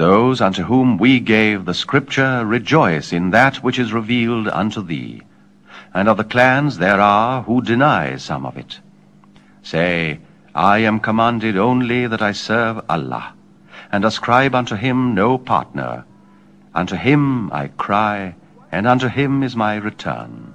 those unto whom we gave the Scripture rejoice in that which is revealed unto thee. And of the clans there are who deny some of it. Say, I am commanded only that I serve Allah, and ascribe unto him no partner. Unto him I cry, and unto him is my return.